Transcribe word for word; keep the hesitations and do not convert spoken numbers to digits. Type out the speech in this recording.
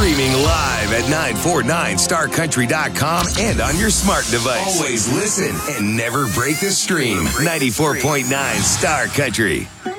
Streaming live at nine forty-nine star country dot com and on your smart device. Always listen and never break the stream. ninety-four point nine Star Country.